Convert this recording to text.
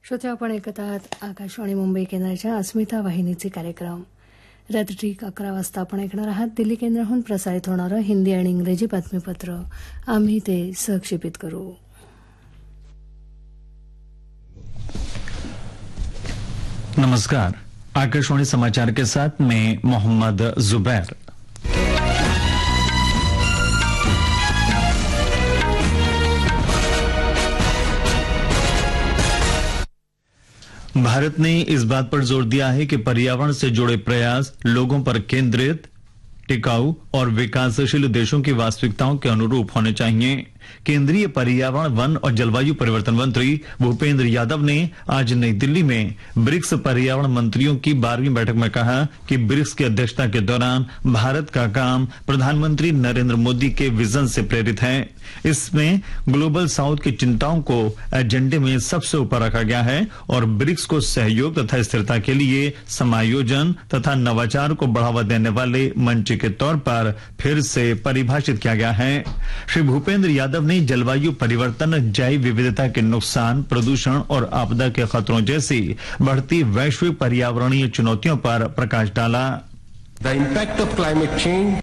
श्रोते, आपण ऐकत आहात आकाशवाणी मुंबई केंद्राच्या अस्मिता वाहिनीचे कार्यक्रम. रात्री ठीक 11 वाजता आपण ऐकणार आहात दिल्ली केंद्राहून प्रसारित होणारं हिंदी आणि इंग्रजी बातमीपत्र. आम्ही ते सहक्षेपित करू. नमस्कार. आकाशवाणी समाचार के साथ मैं मोहम्मद जुबैर. भारत ने इस बात पर जोर दिया है कि पर्यावरण से जुड़े प्रयास लोगों पर केंद्रित, टिकाऊ और विकासशील देशों की वास्तविकताओं के अनुरूप होने चाहिए. केंद्रीय पर्यावरण, वन और जलवायु परिवर्तन मंत्री भूपेंद्र यादव ने आज नई दिल्ली में ब्रिक्स पर्यावरण मंत्रियों की 12वीं बैठक में कहा कि ब्रिक्स की अध्यक्षता के दौरान भारत का काम प्रधानमंत्री नरेंद्र मोदी के विजन से प्रेरित है. इसमें ग्लोबल साउथ की चिंताओं को एजेंडे में सबसे ऊपर रखा गया है और ब्रिक्स को सहयोग तथा स्थिरता के लिए समायोजन तथा नवाचार को बढ़ावा देने वाले मंच के तौर पर फिर से परिभाषित किया गया है. श्री भूपेंद्र यादव ने जलवायु परिवर्तन, जैव विविधता के नुकसान, प्रदूषण और आपदा के खतरों जैसी बढ़ती वैश्विक पर्यावरणीय चुनौतियों पर प्रकाश डाला. The impact of climate change